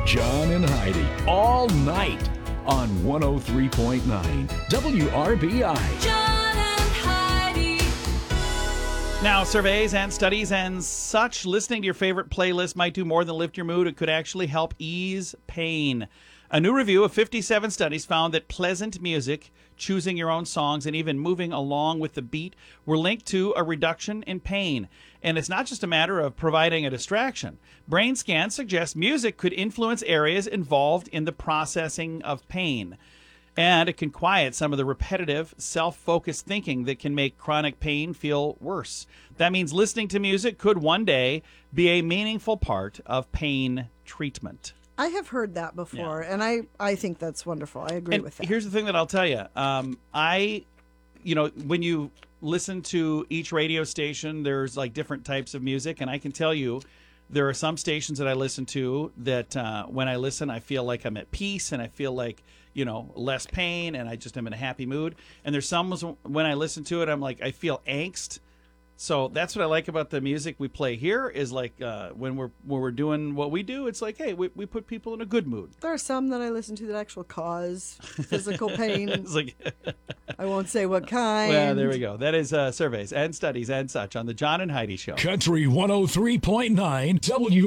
John and Heidi, all night on 103.9 WRBI. John and Heidi. Now, surveys and studies and such, listening to your favorite playlist might do more than lift your mood. It could actually help ease pain. A new review of 57 studies found that pleasant music, choosing your own songs, and even moving along with the beat were linked to a reduction in pain. And it's not just a matter of providing a distraction. Brain scans suggest music could influence areas involved in the processing of pain. And it can quiet some of the repetitive, self-focused thinking that can make chronic pain feel worse. That means listening to music could one day be a meaningful part of pain treatment. I have heard that before, and I think that's wonderful. I agree with that. Here's the thing that I'll tell you. When you listen to each radio station, there's like different types of music, and I can tell you there are some stations that I listen to that when I listen, I feel like I'm at peace, and I feel like, less pain, and I just am in a happy mood. And there's some when I listen to it, I'm like, I feel angst. So that's what I like about the music we play here is like when we're doing what we do, it's like, hey, we put people in a good mood. There are some that I listen to that actually cause physical pain. It's like, I won't say what kind. well, there we go. That is surveys and studies and such on the John and Heidi Show. Country 103.9 W.